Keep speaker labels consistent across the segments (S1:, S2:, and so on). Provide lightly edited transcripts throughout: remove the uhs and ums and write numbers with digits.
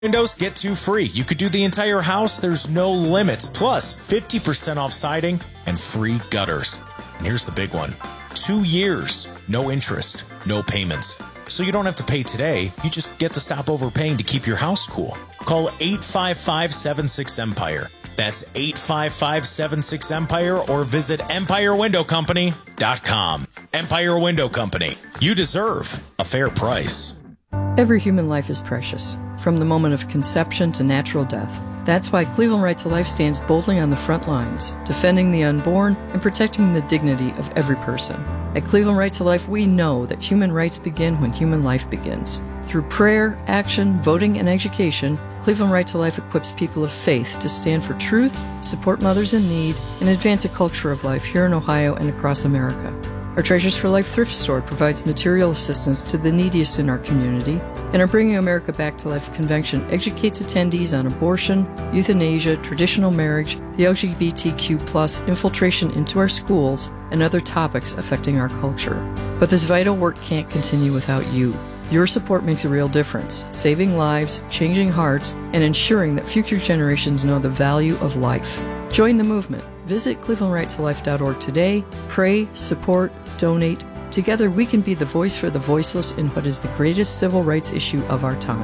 S1: Windows, get 2 free. You could do the entire house, there's no limits. Plus, 50% off siding and free gutters. And here's the big one. 2 years, no interest, no payments. So you don't have to pay today, you just get to stop overpaying to keep your house cool. Call 855-76-EMPIRE. That's 855-76-EMPIRE or visit EmpireWindowCompany.com. Empire Window Company. You deserve a fair price.
S2: Every human life is precious, from the moment of conception to natural death. That's why Cleveland Right to Life stands boldly on the front lines, defending the unborn and protecting the dignity of every person. At Cleveland Right to Life, we know that human rights begin when human life begins. Through prayer, action, voting, and education, Cleveland Right to Life equips people of faith to stand for truth, support mothers in need, and advance a culture of life here in Ohio and across America. Our Treasures for Life thrift store provides material assistance to the neediest in our community, and our Bringing America Back to Life convention educates attendees on abortion, euthanasia, traditional marriage, the LGBTQ+ infiltration into our schools, and other topics affecting our culture. But this vital work can't continue without you. Your support makes a real difference, saving lives, changing hearts, and ensuring that future generations know the value of life. Join the movement. Visit clevelandrightolife.org today. Pray, support, donate. Together we can be the voice for the voiceless in what is the greatest civil rights issue of our time.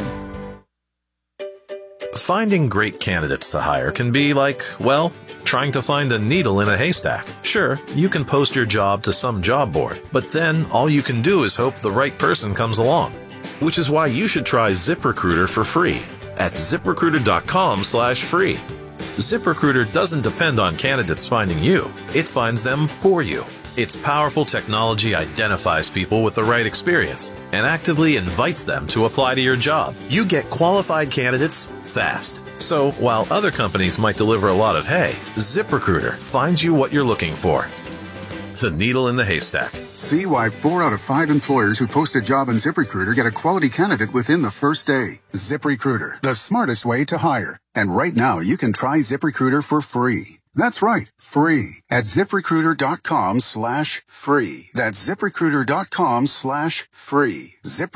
S3: Finding great candidates to hire can be like, well, trying to find a needle in a haystack. Sure, you can post your job to some job board, but then all you can do is hope the right person comes along. Which is why you should try ZipRecruiter for free at ZipRecruiter.com/free. ZipRecruiter doesn't depend on candidates finding you. It finds them for you. Its powerful technology identifies people with the right experience and actively invites them to apply to your job. You get qualified candidates fast. So while other companies might deliver a lot of hay, ZipRecruiter finds you what you're looking for. The needle in the haystack.
S4: See why 4 out of 5 employers who post a job on ZipRecruiter get a quality candidate within the first day. ZipRecruiter, the smartest way to hire. And right now, you can try ZipRecruiter for free. That's right, free at ZipRecruiter.com/free. That's ZipRecruiter.com/free.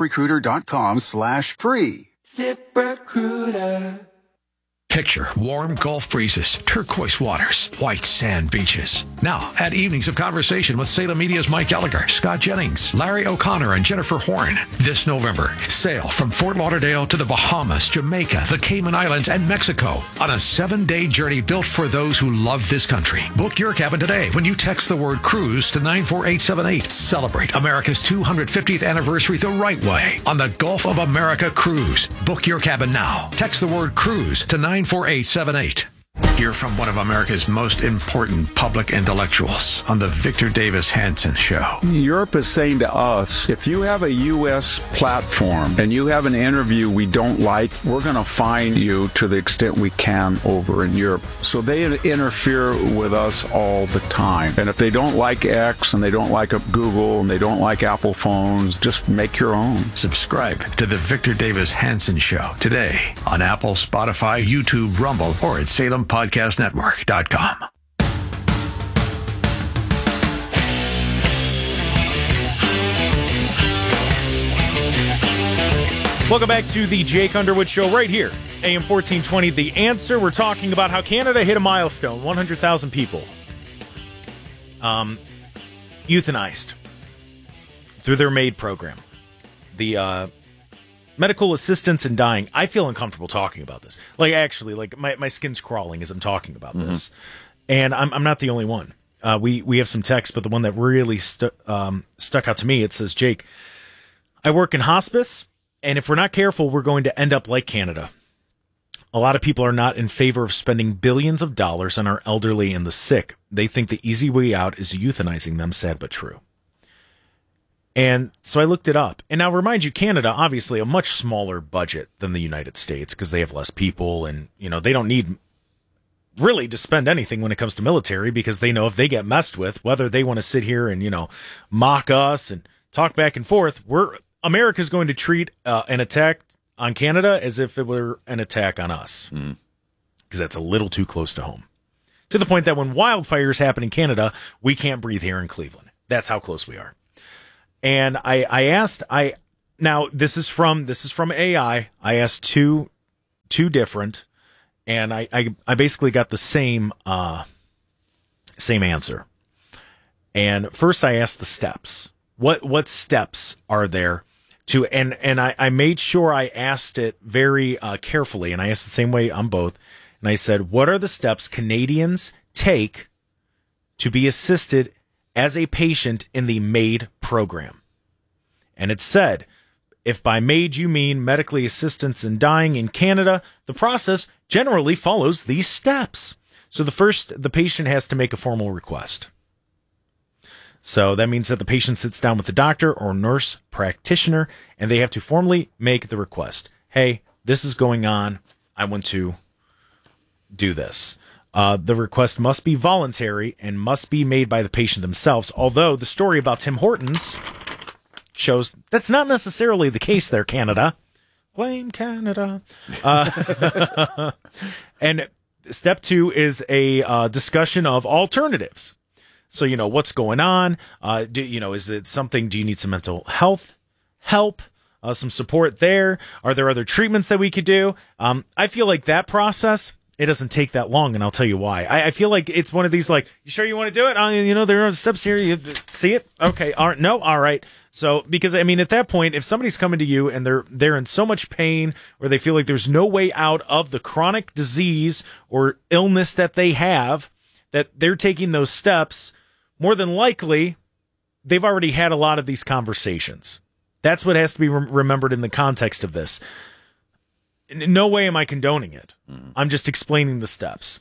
S4: ZipRecruiter.com/free.
S5: ZipRecruiter.
S6: Picture warm Gulf breezes, turquoise waters, white sand beaches. Now, add evenings of conversation with Salem Media's Mike Gallagher, Scott Jennings, Larry O'Connor, and Jennifer Horn. This November, sail from Fort Lauderdale to the Bahamas, Jamaica, the Cayman Islands, and Mexico on a 7-day journey built for those who love this country. Book your cabin today when you text the word cruise to 94878. Celebrate America's 250th anniversary the right way on the Gulf of America Cruise. Book your cabin now. Text the word cruise to 94878. Hear from one of America's most important public intellectuals on the Victor Davis Hanson Show.
S7: Europe is saying to us, if you have a U.S. platform and you have an interview we don't like, we're going to fine you to the extent we can over in Europe. So they interfere with us all the time. And if they don't like X and they don't like Google and they don't like Apple phones, just make your own.
S6: Subscribe to the Victor Davis Hanson Show today on Apple, Spotify, YouTube, Rumble, or at SalemPodcastNetwork.com.
S8: Welcome back to the Jake Underwood Show right here, AM 1420. The Answer. We're talking about how Canada hit a milestone, 100,000 people euthanized through their MAID program. The medical assistance in dying. I feel uncomfortable talking about this. Like, actually, like my skin's crawling as I'm talking about this. And I'm not the only one. We have some text, but the one that really stuck out to me, it says, Jake, I work in hospice, and if we're not careful, we're going to end up like Canada. A lot of people are not in favor of spending billions of dollars on our elderly and the sick. They think the easy way out is euthanizing them, sad but true. And so I looked it up. And now remind you, Canada, obviously a much smaller budget than the United States because they have less people and, you know, they don't need really to spend anything when it comes to military because they know if they get messed with, whether they want to sit here and, you know, mock us and talk back and forth, America's going to treat an attack on Canada as if it were an attack on us because that's a little too close to home. To the point that when wildfires happen in Canada, we can't breathe here in Cleveland. That's how close we are. And I asked, now this is from AI. I asked 2 two different, and I basically got the same answer. And first I asked the steps. What steps are there to, and I made sure I asked it very carefully, and I asked the same way on both. And I said, what are the steps Canadians take to be assisted as a patient in the MAID program? And it said, if by MAID you mean medically assistance in dying in Canada, the process generally follows these steps. So the patient has to make a formal request. So that means that the patient sits down with the doctor or nurse practitioner, and they have to formally make the request. Hey, this is going on. I want to do this. The request must be voluntary and must be made by the patient themselves, although the story about Tim Hortons shows that's not necessarily the case there, Canada. Blame Canada. And step 2 is a discussion of alternatives. So, what's going on? Is it something, do you need some mental health help? Some support there? Are there other treatments that we could do? I feel like that process, it doesn't take that long, and I'll tell you why. I feel like it's one of these, like, you sure you want to do it? There are steps here. You see it? Okay. All right. No. All right. So, because, at that point, if somebody's coming to you and they're in so much pain, or they feel like there's no way out of the chronic disease or illness that they have, that they're taking those steps, more than likely, they've already had a lot of these conversations. That's what has to be remembered in the context of this. In no way am I condoning it. I'm just explaining the steps.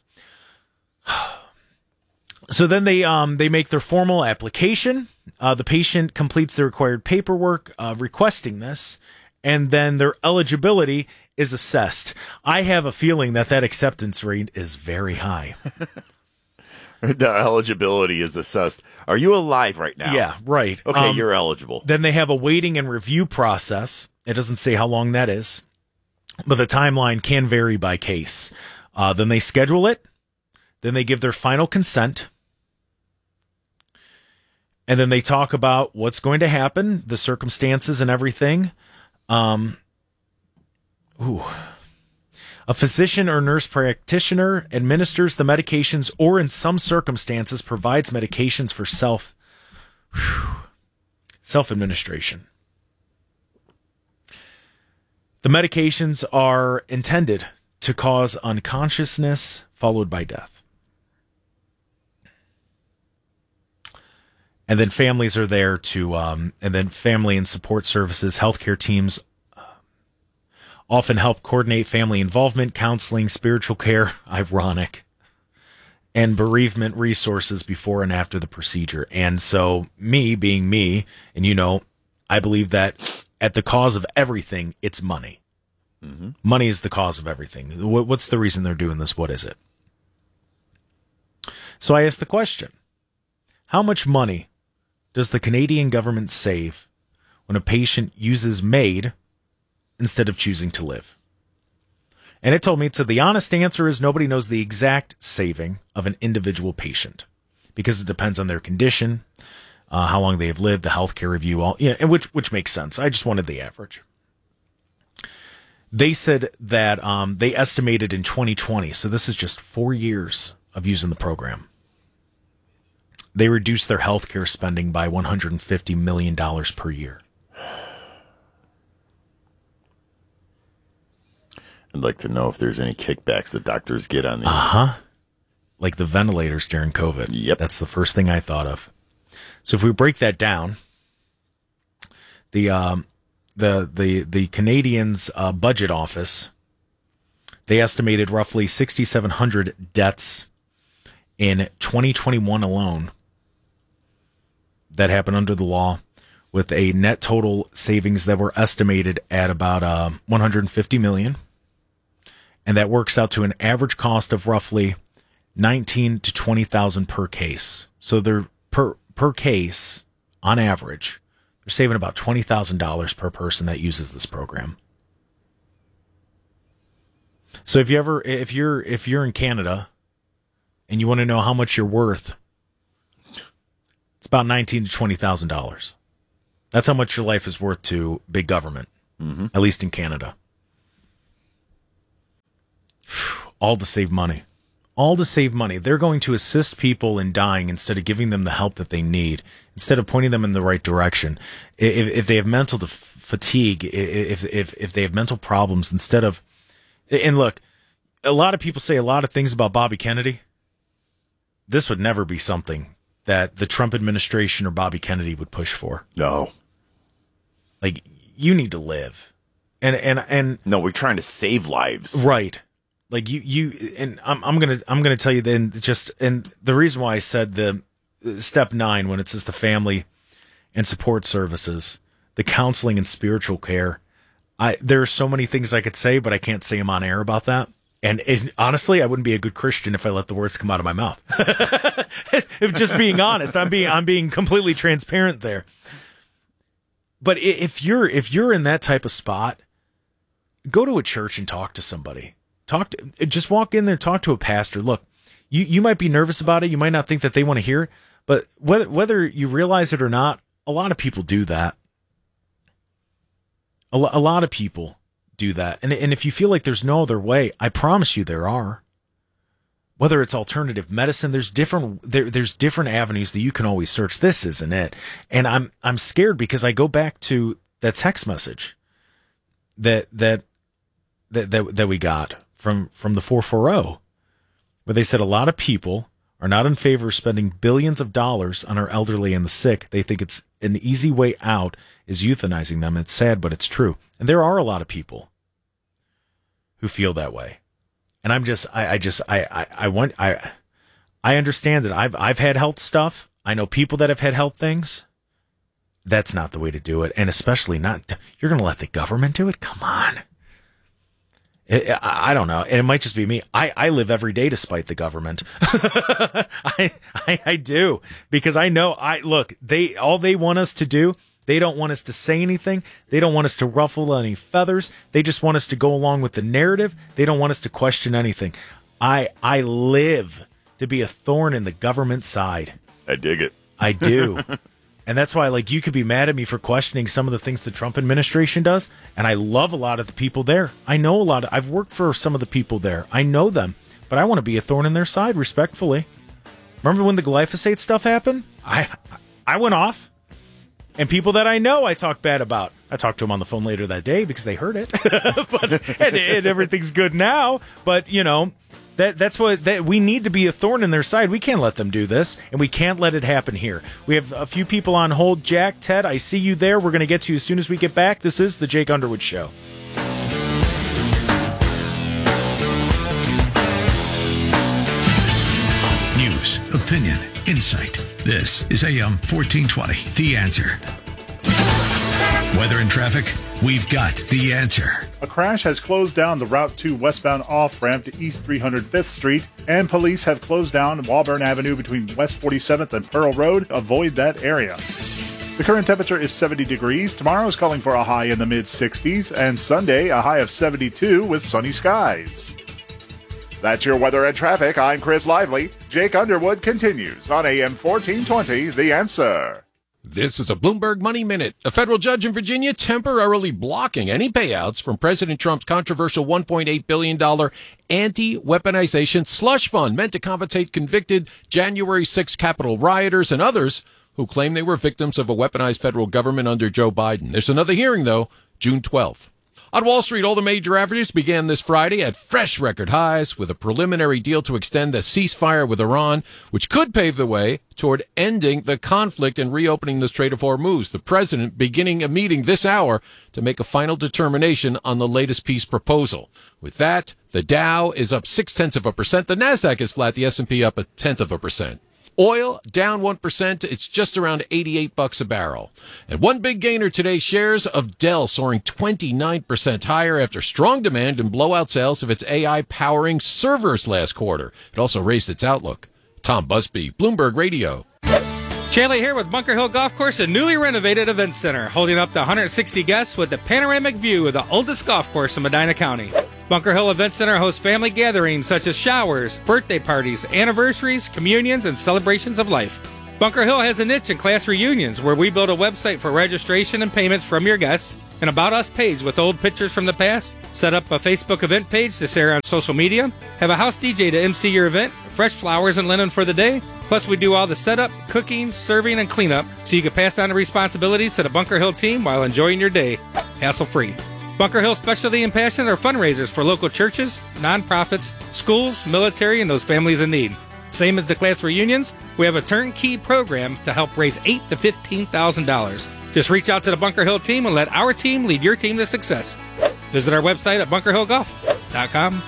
S8: So then they make their formal application. The patient completes the required paperwork requesting this, and then their eligibility is assessed. I have a feeling that acceptance rate is very high.
S9: The eligibility is assessed. Are you alive right now?
S8: Yeah, right.
S9: Okay, you're eligible.
S8: Then they have a waiting and review process. It doesn't say how long that is, but the timeline can vary by case. Then they schedule it. Then they give their final consent. And then they talk about what's going to happen, the circumstances and everything. A physician or nurse practitioner administers the medications, or in some circumstances provides medications for self-administration. The medications are intended to cause unconsciousness followed by death. And then families are there to, and then family and support services, healthcare teams often help coordinate family involvement, counseling, spiritual care, ironic, and bereavement resources before and after the procedure. And so me being me, and I believe that at the cause of everything, it's money. Mm-hmm. Money is the cause of everything. What's the reason they're doing this? What is it? So I asked the question, how much money does the Canadian government save when a patient uses MAID instead of choosing to live? And it told me, the honest answer is nobody knows the exact saving of an individual patient, because it depends on their condition, how long they have lived, the healthcare review, and which makes sense. I just wanted the average. They said that they estimated in 2020, so this is just 4 years of using the program, they reduced their healthcare spending by $150 million per year.
S9: I'd like to know if there's any kickbacks that doctors get on these.
S8: Like the ventilators during COVID.
S9: Yep.
S8: That's the first thing I thought of. So if we break that down, the Canadians' budget office, they estimated roughly 6,700 deaths in 2021 alone that happened under the law, with a net total savings that were estimated at about $150 million. And that works out to an average cost of roughly $19,000 to $20,000 per case. So they're per case, on average, they're saving about $20,000 per person that uses this program. So if you're in Canada and you want to know how much you're worth, it's about $19,000 to $20,000. That's how much your life is worth to big government, at least in Canada. all to save money. All to save money. They're going to assist people in dying instead of giving them the help that they need, instead of pointing them in the right direction. If they have mental fatigue, if they have mental problems, instead of, and look, a lot of people say a lot of things about Bobby Kennedy. This would never be something that the Trump administration or Bobby Kennedy would push for.
S9: No.
S8: Like, you need to live. And
S9: no, we're trying to save lives.
S8: Right. Like you and I'm gonna tell you then, just, and the reason why I said the step 9 when it says the family and support services, the counseling and spiritual care, there are so many things I could say, but I can't say them on air about that. And honestly, I wouldn't be a good Christian if I let the words come out of my mouth. If just being honest, I'm being completely transparent there. But if you're in that type of spot, go to a church and talk to somebody. Just walk in there, talk to a pastor. Look, you might be nervous about it. You might not think that they want to hear it, but whether you realize it or not, a lot of people do that. A lot of people do that. And if you feel like there's no other way, I promise you there are. Whether it's alternative medicine, there's different avenues that you can always search. This isn't it. And I'm scared because I go back to that text message that we got from the 440, where they said a lot of people are not in favor of spending billions of dollars on our elderly and the sick. They think it's an easy way out is euthanizing them. It's sad, but it's true. And there are a lot of people who feel that way. And I understand it. I've had health stuff. I know people that have had health things. That's not the way to do it. And especially not, you're going to let the government do it? Come on. I don't know. And it might just be me. I live every day to spite the government. I do, because I know all they want us to do, they don't want us to say anything. They don't want us to ruffle any feathers. They just want us to go along with the narrative. They don't want us to question anything. I live to be a thorn in the government side.
S9: I dig it.
S8: I do. And that's why, like, you could be mad at me for questioning some of the things the Trump administration does. And I love a lot of the people there. I know I've worked for some of the people there. I know them, but I want to be a thorn in their side, respectfully. Remember when the glyphosate stuff happened? I went off, and people that I know I talk bad about. I talked to them on the phone later that day because they heard it. and everything's good now. But, you know, that's what we need to be a thorn in their side. We can't let them do this, and we can't let it happen here. We have a few people on hold. Jack, Ted, I see you there. We're going to get to you as soon as we get back. This is the Jake Underwood Show.
S6: News, opinion, insight. This is AM 1420, The Answer. Weather and traffic, we've got the answer.
S10: A crash has closed down the Route 2 westbound off-ramp to East 305th Street, and police have closed down Walburn Avenue between West 47th and Pearl Road. Avoid that area. The current temperature is 70 degrees. Tomorrow is calling for a high in the mid-60s, and Sunday a high of 72 with sunny skies. That's your weather and traffic. I'm Chris Lively. Jake Underwood continues on AM 1420, The Answer.
S11: This is a Bloomberg Money Minute. A federal judge in Virginia temporarily blocking any payouts from President Trump's controversial $1.8 billion anti-weaponization slush fund meant to compensate convicted January 6 Capitol rioters and others who claim they were victims of a weaponized federal government under Joe Biden. There's another hearing, though, June 12th. On Wall Street, all the major averages began this Friday at fresh record highs with a preliminary deal to extend the ceasefire with Iran, which could pave the way toward ending the conflict and reopening the Strait of Hormuz. The president beginning a meeting this hour to make a final determination on the latest peace proposal. With that, the Dow is up 0.6%. The Nasdaq is flat. The S&P up 0.1%. Oil down 1%. It's just around $88 a barrel. And one big gainer today, shares of Dell soaring 29% higher after strong demand and blowout sales of its AI powering servers last quarter. It also raised its outlook. Tom Busby, Bloomberg Radio.
S12: Chaley here with Bunker Hill Golf Course, a newly renovated event center, holding up to 160 guests with a panoramic view of the oldest golf course in Medina County. Bunker Hill Event Center hosts family gatherings such as showers, birthday parties, anniversaries, communions, and celebrations of life. Bunker Hill has a niche in class reunions where we build a website for registration and payments from your guests, an About Us page with old pictures from the past, set up a Facebook event page to share on social media, have a house DJ to MC your event, fresh flowers and linen for the day, plus we do all the setup, cooking, serving, and cleanup so you can pass on the responsibilities to the Bunker Hill team while enjoying your day, hassle-free. Bunker Hill's specialty and passion are fundraisers for local churches, nonprofits, schools, military, and those families in need. Same as the class reunions, we have a turnkey program to help raise $8,000 to $15,000. Just reach out to the Bunker Hill team and let our team lead your team to success. Visit our website at bunkerhillgolf.com.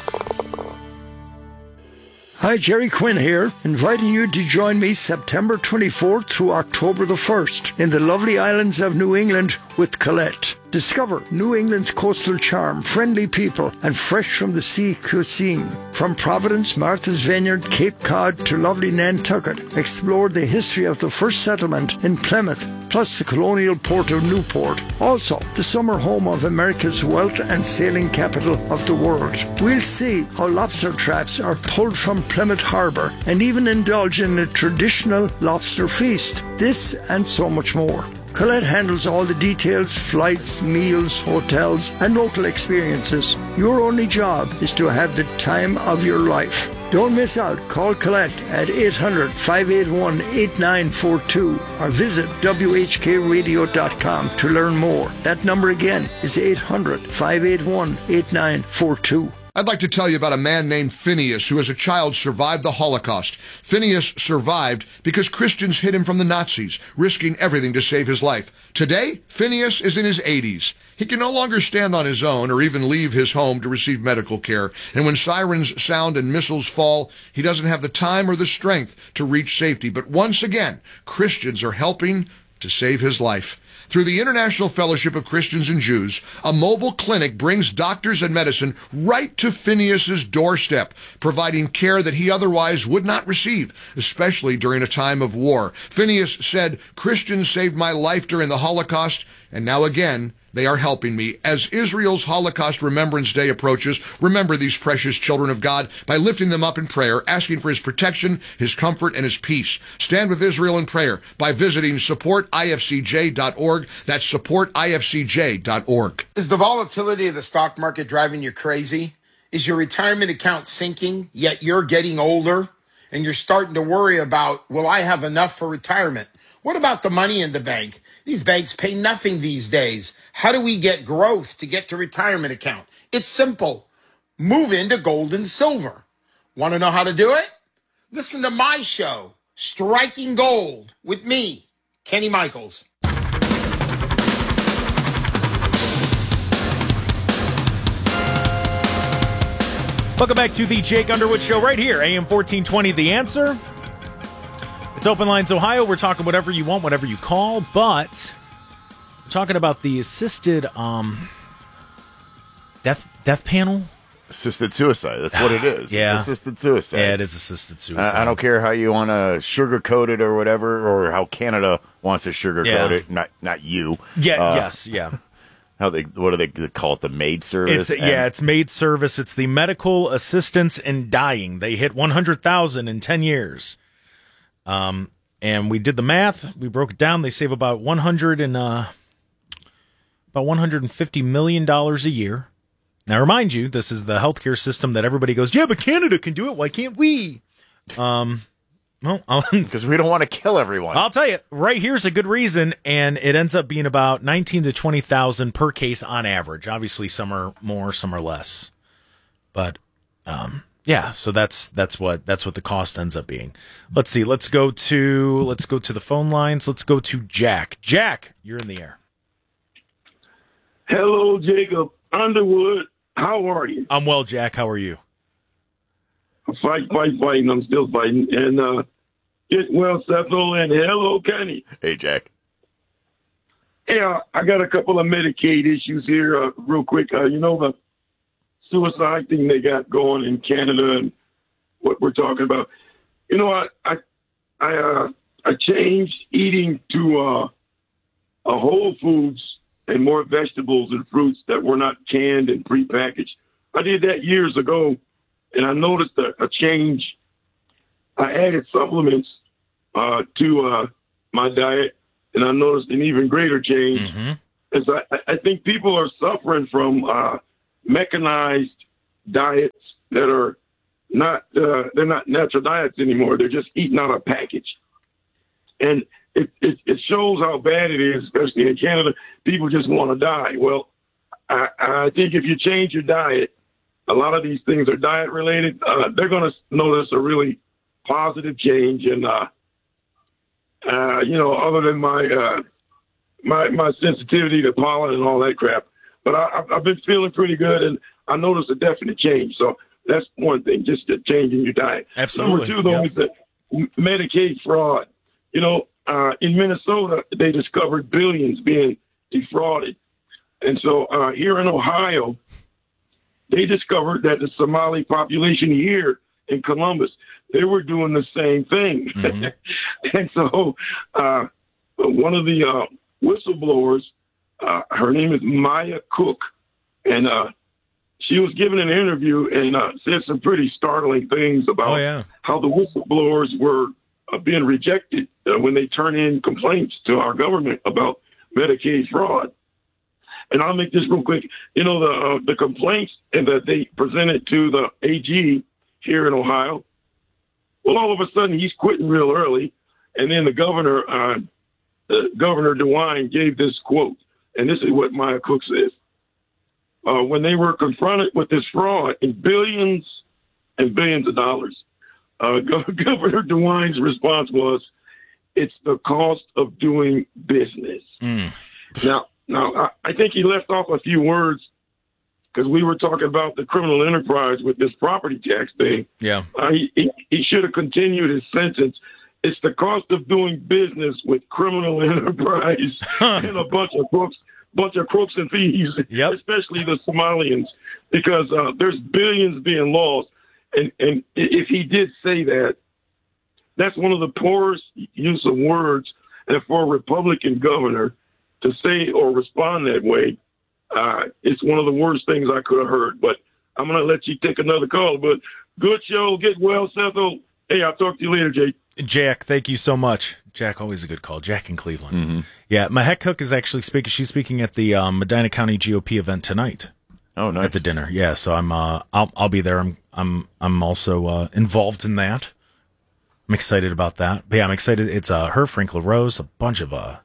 S13: Hi, Jerry Quinn here, inviting you to join me September 24th through October the 1st in the lovely islands of New England with Colette. Discover New England's coastal charm, friendly people, and fresh from the sea cuisine. From Providence, Martha's Vineyard, Cape Cod to lovely Nantucket, explore the history of the first settlement in Plymouth, plus the colonial port of Newport. Also, the summer home of America's wealth and sailing capital of the world. We'll see how lobster traps are pulled from Plymouth Harbour and even indulge in a traditional lobster feast. This and so much more. Colette handles all the details, flights, meals, hotels, and local experiences. Your only job is to have the time of your life. Don't miss out. Call Colette at 800-581-8942 or visit WHKRadio.com to learn more. That number again is 800-581-8942.
S14: I'd like to tell you about a man named Phineas who as a child survived the Holocaust. Phineas survived because Christians hid him from the Nazis, risking everything to save his life. Today, Phineas is in his 80s. He can no longer stand on his own or even leave his home to receive medical care. And when sirens sound and missiles fall, he doesn't have the time or the strength to reach safety. But once again, Christians are helping to save his life. Through the International Fellowship of Christians and Jews, a mobile clinic brings doctors and medicine right to Phineas's doorstep, providing care that he otherwise would not receive, especially during a time of war. Phineas said, "Christians saved my life during the Holocaust, and now again, they are helping me." As Israel's Holocaust Remembrance Day approaches, remember these precious children of God by lifting them up in prayer, asking for his protection, his comfort, and his peace. Stand with Israel in prayer by visiting supportifcj.org. That's supportifcj.org.
S15: Is the volatility of the stock market driving you crazy? Is your retirement account sinking, yet you're getting older and you're starting to worry about, will I have enough for retirement? What about the money in the bank? These banks pay nothing these days. How do we get growth to get to retirement account? It's simple. Move into gold and silver. Want to know how to do it? Listen to my show, Striking Gold, with me, Kenny Michaels.
S8: Welcome back to the Jake Underwood Show right here, AM 1420, The Answer. It's Open Lines Ohio. We're talking whatever you want, whatever you call, but we're talking about the assisted death panel.
S9: Assisted suicide. That's what it is.
S8: Yeah.
S9: It's assisted suicide.
S8: Yeah, it is assisted suicide.
S9: I don't care how you want to sugarcoat it or whatever, or how Canada wants to sugarcoat it. Not you.
S8: Yeah. Yes. Yeah.
S9: What do they call it? The maid service?
S8: It's maid service. It's the medical assistance in dying. They hit 100,000 in 10 years. And we did the math. We broke it down. They save about $150 million a year. Now, remind you, this is the healthcare system that everybody goes, yeah, but Canada can do it. Why can't we?
S9: Because we don't want to kill everyone.
S8: I'll tell you, right here's a good reason, and it ends up being about 19 to 20,000 per case on average. Obviously, some are more, some are less, but yeah. So that's what the cost ends up being. Let's see. Let's go to the phone lines. Let's go to Jack. Jack, you're in the air.
S16: Hello, Jacob Underwood. How are you?
S8: I'm well, Jack. How are you?
S16: Fighting. I'm still fighting. And get well, Sethel, and hello, Kenny.
S9: Hey, Jack.
S16: Yeah, I got a couple of Medicaid issues here real quick. The suicide thing they got going in Canada and what we're talking about. I changed eating to a Whole Foods and more vegetables and fruits that were not canned and prepackaged. I did that years ago, and I noticed a change. I added supplements, to my diet, and I noticed an even greater change. As I think people are suffering from mechanized diets that are they're not natural diets anymore. They're just eating out of package. And it shows how bad it is, especially in Canada. People just want to die. Well, I think if you change your diet, a lot of these things are diet related. They're going to notice a really positive change. And, other than my sensitivity to pollen and all that crap, but I've been feeling pretty good, and I noticed a definite change. So that's one thing, just a change in your diet.
S8: Absolutely.
S16: Number two, though, is that Medicaid fraud. In Minnesota, they discovered billions being defrauded. And so here in Ohio, they discovered that the Somali population here in Columbus, they were doing the same thing. And so one of the whistleblowers, her name is Maya Cook, and she was given an interview and said some pretty startling things about how the whistleblowers were being rejected when they turn in complaints to our government about Medicaid fraud. And I'll make this real quick. The complaints that they presented to the AG here in Ohio, well, all of a sudden he's quitting real early. And then the governor, Governor DeWine, gave this quote. And this is what Maya Cook says. When they were confronted with this fraud in billions and billions of dollars, Governor DeWine's response was, "It's the cost of doing business." Now, I think he left off a few words because we were talking about the criminal enterprise with this property tax thing.
S8: Yeah.
S16: He should have continued his sentence. It's the cost of doing business with criminal enterprise and a bunch of crooks and thieves, especially the Somalians, because there's billions being lost. And if he did say that, that's one of the poorest use of words. And for a Republican governor to say or respond that way, it's one of the worst things I could have heard. But I'm going to let you take another call. But good show. Get well, Sethel. Hey, I'll talk to you later, Jake.
S8: Jack, thank you so much. Jack, always a good call. Jack in Cleveland. Yeah, Mahek Cook is actually speaking. She's speaking at the Medina County GOP event tonight.
S9: Oh, nice.
S8: At the dinner. Yeah, so I'll be there. I'm also involved in that. I'm excited about that. But yeah, I'm excited. It's her, Frank LaRose, a bunch of a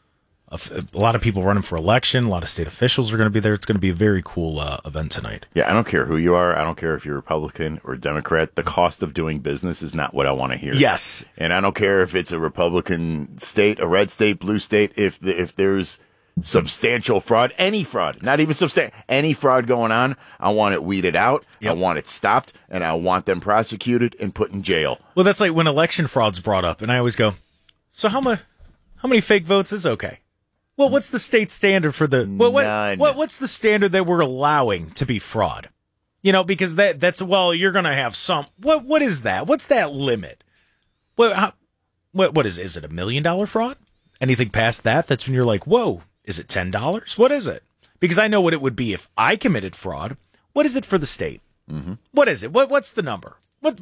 S8: lot of people running for election. A lot of state officials are going to be there. It's going to be a very cool event tonight.
S9: Yeah, I don't care who you are. I don't care if you're Republican or Democrat. The cost of doing business is not what I want to hear.
S8: Yes.
S9: And I don't care if it's a Republican state, a red state, blue state. If there's substantial fraud, any fraud, not even substantial, any fraud going on, I want it weeded out. I want it stopped, and I want them prosecuted and put in jail.
S8: Well, that's like when election fraud's brought up, and I always go, so how many fake votes is okay? Well, what's the state standard for the what's the standard that we're allowing to be fraud? Because that's you're going to have some. What is that? What's that limit? What is it? Is it $1 million fraud? Anything past that? That's when you're like, whoa. Is it $10? What is it? Because I know what it would be if I committed fraud. What is it for the state? What is it? What's the number? What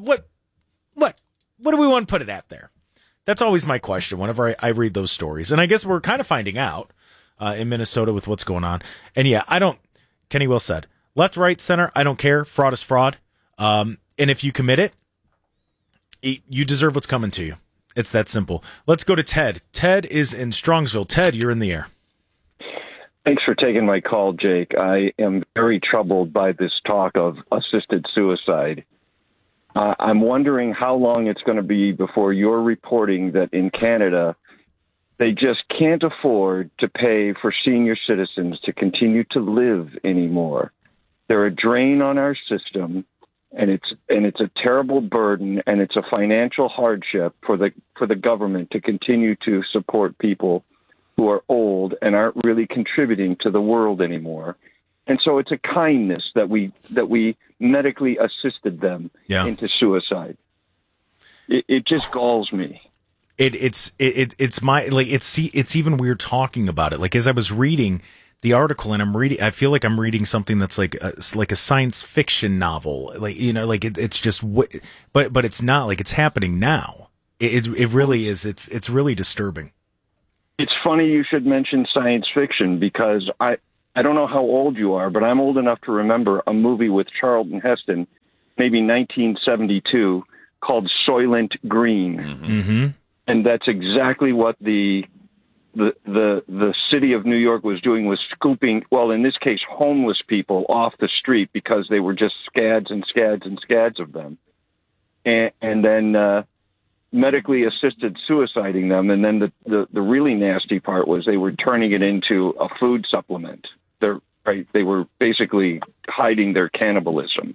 S8: do we want to put it at there? That's always my question whenever I read those stories. And I guess we're kind of finding out in Minnesota with what's going on. And yeah, Kenny Will said, left, right, center, I don't care. Fraud is fraud. And if you commit it, you deserve what's coming to you. It's that simple. Let's go to Ted. Ted is in Strongsville. Ted, you're in the air.
S17: Thanks for taking my call, Jake. I am very troubled by this talk of assisted suicide. I'm wondering how long it's going to be before you're reporting that in Canada, they just can't afford to pay for senior citizens to continue to live anymore. They're a drain on our system, and it's a terrible burden, and it's a financial hardship for the government to continue to support people who are old and aren't really contributing to the world anymore. And so it's a kindness that we medically assisted them into suicide. It just galls me.
S8: It's even weird talking about it. Like as I was reading the article and I feel like I'm reading something that's like a science fiction novel. It's just, but it's not like it's happening now. It really is. It's really disturbing.
S17: It's funny you should mention science fiction because I don't know how old you are, but I'm old enough to remember a movie with Charlton Heston, maybe 1972, called Soylent Green.
S8: Mm-hmm.
S17: And that's exactly what the city of New York was doing, was scooping, well, in this case, homeless people off the street because they were just scads and scads and scads of them. And then medically assisted suiciding them. And then the really nasty part was they were turning it into a food supplement. They were basically hiding their cannibalism.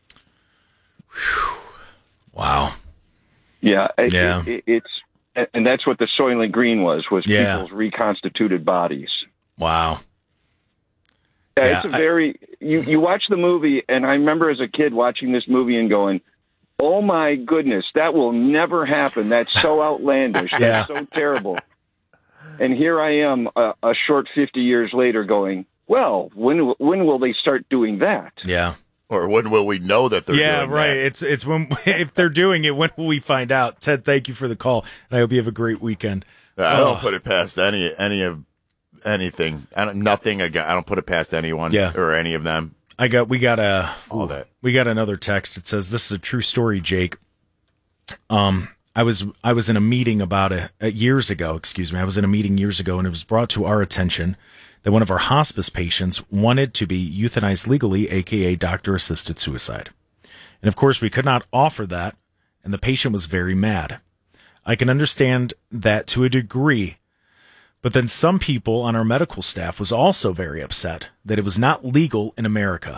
S8: Wow.
S17: Yeah. It's and that's what the Soylent Green was people's reconstituted bodies.
S8: Wow.
S17: Yeah, it's a very you watch the movie, and I remember as a kid watching this movie and going, "Oh my goodness, that will never happen. That's so outlandish. That's so terrible." And here I am, a short 50 years later, going, "Well, when will they start doing that?"
S8: Yeah.
S9: Or when will we know that they're doing that?
S8: Yeah, right. It's when, if they're doing it, when will we find out? Ted, thank you for the call, and I hope you have a great weekend.
S9: I don't put it past anything. I don't put it past anyone or any of them.
S8: We got another text. It says, "This is a true story, Jake. I was in a meeting years ago. I was in a meeting years ago, and it was brought to our attention that one of our hospice patients wanted to be euthanized legally, aka doctor-assisted suicide. And of course, we could not offer that, and the patient was very mad. I can understand that to a degree, but then some people on our medical staff was also very upset that it was not legal in America.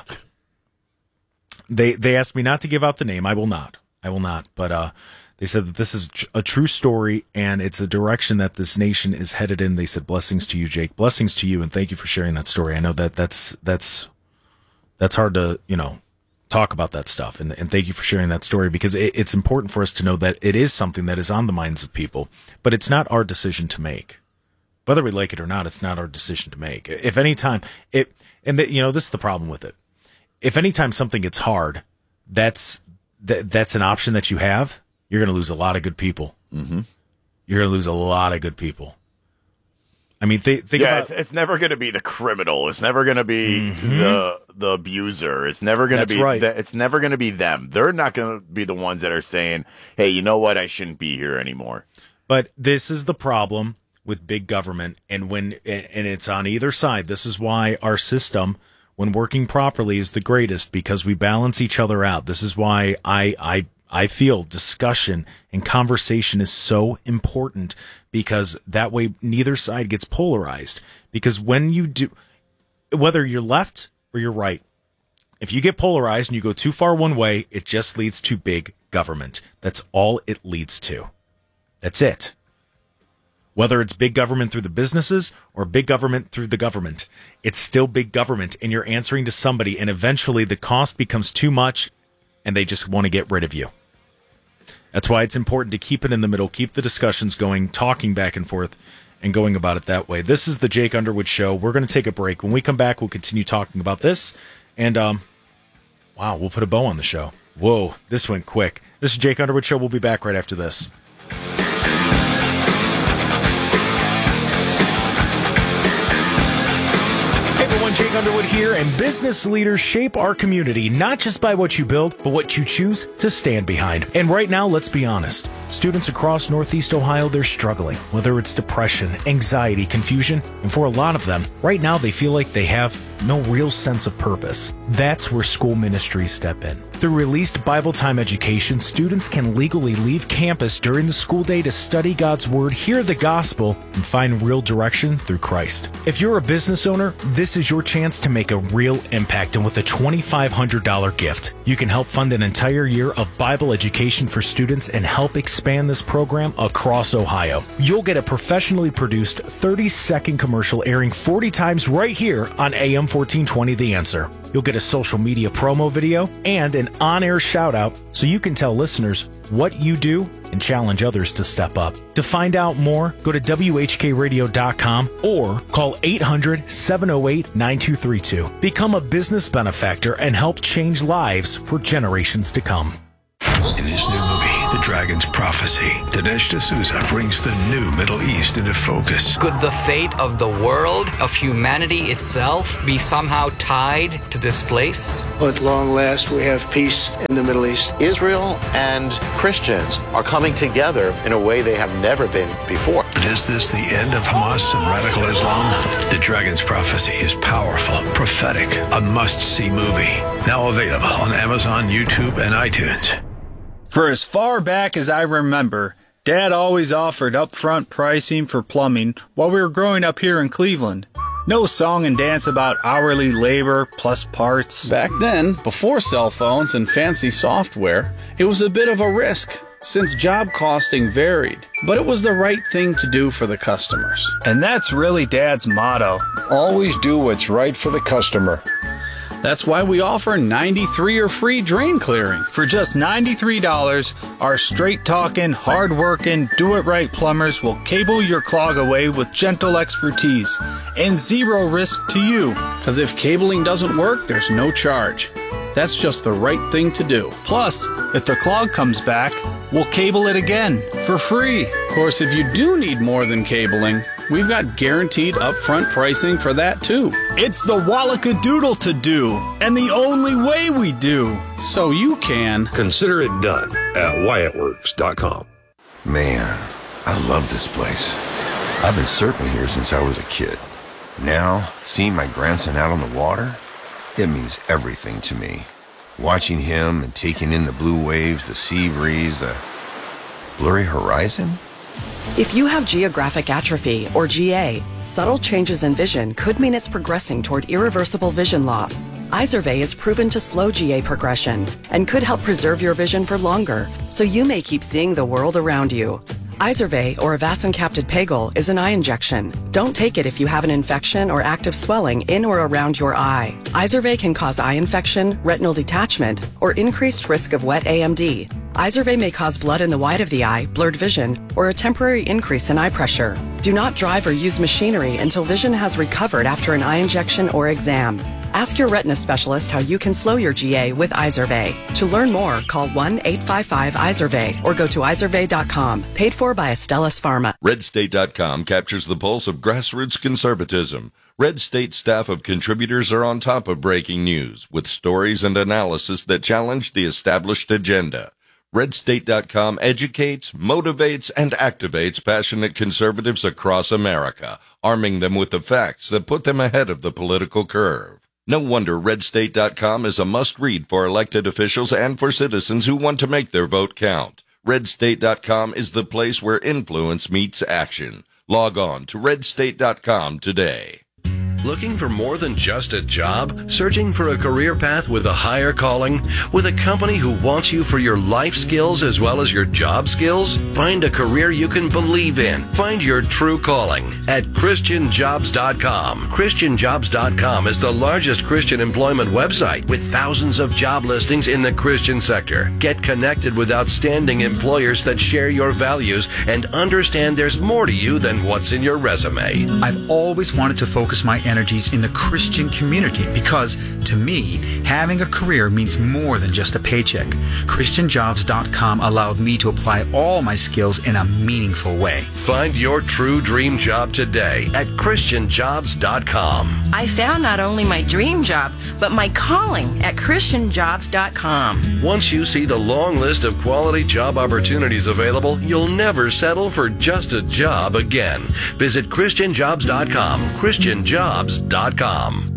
S8: They asked me not to give out the name. I will not. But they said that this is a true story, and it's a direction that this nation is headed in. They said, blessings to you, Jake. Blessings to you, and thank you for sharing that story. I know that's hard to, talk about that stuff, and thank you for sharing that story, because it's important for us to know that it is something that is on the minds of people, but it's not our decision to make. Whether we like it or not, it's not our decision to make. If any time this is the problem with it. If any time something gets hard, that's an option that you have, you're going to lose a lot of good people.
S9: Mm-hmm.
S8: You're going to lose a lot of good people. I mean, think about
S9: it's never going to be the criminal. It's never going to be the abuser. It's never going to be it's never going to be them. They're not going to be the ones that are saying, "Hey, you know what? I shouldn't be here anymore."
S8: But this is the problem with big government, and it's on either side. This is why our system, when working properly, is the greatest, because we balance each other out. This is why I feel discussion and conversation is so important, because that way neither side gets polarized. Because when you do, whether you're left or you're right, if you get polarized and you go too far one way, it just leads to big government. That's all it leads to. That's it. Whether it's big government through the businesses or big government through the government, it's still big government, and you're answering to somebody, and eventually the cost becomes too much, and they just want to get rid of you. That's why it's important to keep it in the middle, keep the discussions going, talking back and forth, and going about it that way. This is the Jake Underwood Show. We're going to take a break. When we come back, we'll continue talking about this. And, we'll put a bow on the show. Whoa, this went quick. This is Jake Underwood Show. We'll be back right after this. Jake Underwood here, and business leaders shape our community not just by what you build, but what you choose to stand behind. And right now, let's be honest. Students across Northeast Ohio, they're struggling, whether it's depression, anxiety, confusion, and for a lot of them, right now they feel like they have no real sense of purpose. That's where school ministries step in. Through released Bible time education, students can legally leave campus during the school day to study God's Word, hear the gospel, and find real direction through Christ. If you're a business owner, this is your chance to make a real impact, and with a $2,500 gift, you can help fund an entire year of Bible education for students and help expand this program across Ohio. You'll get a professionally produced 30-second commercial airing 40 times right here on AM 1420 The Answer. You'll get a social media promo video and an on-air shout-out so you can tell listeners what you do and challenge others to step up. To find out more, go to WHKRadio.com or call 800-708-9232. Become a business benefactor and help change lives for generations to come.
S6: In his new movie, The Dragon's Prophecy, Dinesh D'Souza brings the new Middle East into focus.
S18: Could the fate of the world, of humanity itself, be somehow tied to this place?
S19: At long last, we have peace in the Middle East.
S20: Israel and Christians are coming together in a way they have never been before.
S6: But is this the end of Hamas and radical Islam? The Dragon's Prophecy is powerful, prophetic, a must-see movie. Now available on Amazon, YouTube, and iTunes.
S21: For as far back as I remember, Dad always offered upfront pricing for plumbing while we were growing up here in Cleveland. No song and dance about hourly labor plus parts.
S22: Back then, before cell phones and fancy software, it was a bit of a risk since job costing varied. But it was the right thing to do for the customers.
S21: And that's really Dad's motto.
S23: Always do what's right for the customer.
S22: That's why we offer 93 free drain clearing.
S21: For just $93, our straight-talking, hard-working, do-it-right plumbers will cable your clog away with gentle expertise and zero risk to you.
S22: Because if cabling doesn't work, there's no charge. That's just the right thing to do.
S21: Plus, if the clog comes back, we'll cable it again for free.
S22: Of course, if you do need more than cabling, we've got guaranteed upfront pricing for that too.
S21: It's the Wallackadoodle to do, and the only way we do.
S22: So you can
S24: consider it done at WyattWorks.com.
S25: Man, I love this place. I've been surfing here since I was a kid. Now, seeing my grandson out on the water, it means everything to me. Watching him and taking in the blue waves, the sea breeze, the blurry horizon.
S26: If you have geographic atrophy, or GA, subtle changes in vision could mean it's progressing toward irreversible vision loss. Izervay is proven to slow GA progression and could help preserve your vision for longer, so you may keep seeing the world around you. Izervay, or avacincaptad pegol, is an eye injection. Don't take it if you have an infection or active swelling in or around your eye. Izervay can cause eye infection, retinal detachment, or increased risk of wet AMD. Izervay may cause blood in the white of the eye, blurred vision, or a temporary increase in eye pressure. Do not drive or use machinery until vision has recovered after an eye injection or exam. Ask your retina specialist how you can slow your GA with Izervay. To learn more, call 1-855-IZERVAY or go to izervay.com. Paid for by Astellas Pharma.
S27: RedState.com captures the pulse of grassroots conservatism. Red State staff of contributors are on top of breaking news with stories and analysis that challenge the established agenda. RedState.com educates, motivates, and activates passionate conservatives across America, arming them with the facts that put them ahead of the political curve. No wonder RedState.com is a must-read for elected officials and for citizens who want to make their vote count. RedState.com is the place where influence meets action. Log on to RedState.com today.
S28: Looking for more than just a job? Searching for a career path with a higher calling? With a company who wants you for your life skills as well as your job skills? Find a career you can believe in. Find your true calling at ChristianJobs.com. ChristianJobs.com is the largest Christian employment website with thousands of job listings in the Christian sector. Get connected with outstanding employers that share your values and understand there's more to you than what's in your resume.
S29: I've always wanted to focus my energies in the Christian community because, to me, having a career means more than just a paycheck. ChristianJobs.com allowed me to apply all my skills in a meaningful way.
S28: Find your true dream job today at ChristianJobs.com.
S30: I found not only my dream job, but my calling at ChristianJobs.com.
S28: Once you see the long list of quality job opportunities available, you'll never settle for just a job again. Visit ChristianJobs.com. ChristianJobs.com.